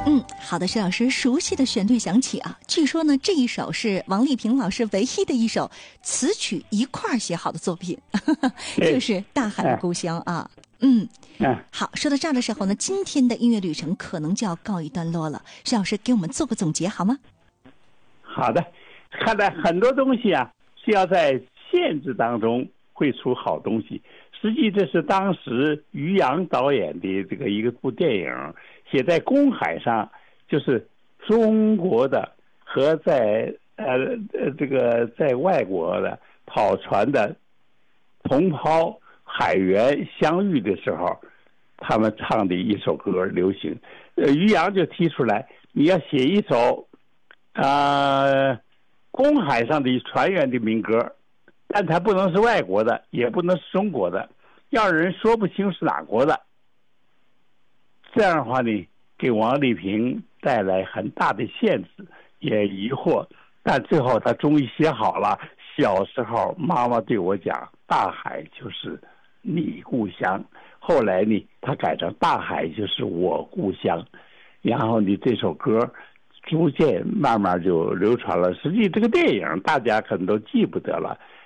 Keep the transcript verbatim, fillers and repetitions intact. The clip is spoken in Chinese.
嗯，好的，石老师，熟悉的旋律响起啊。据说呢，这一首是王丽萍老师唯一的一首词曲一块儿写好的作品，就是《大海的故乡》啊。嗯，好，说到这儿的时候呢，今天的音乐旅程可能就要告一段落了。石老师给我们做个总结好吗？ 好的，看来很多东西啊是要在限制当中会出好东西。实际这是当时于洋导演的这个一个部电影，写在公海上，就是中国的和在呃呃这个在外国的跑船的同胞海员相遇的时候，他们唱的一首歌流行。呃，于洋就提出来，你要写一首啊、呃、公海上的船员的民歌，但它不能是外国的，也不能是中国的，要人说不清是哪国的。这样的话呢，给王丽萍带来很大的限制，也疑惑。但最后他终于写好了。小时候妈妈对我讲，大海就是你故乡。后来呢，他改成大海就是我故乡。然后呢，这首歌逐渐慢慢就流传了。实际这个电影大家可能都记不得了，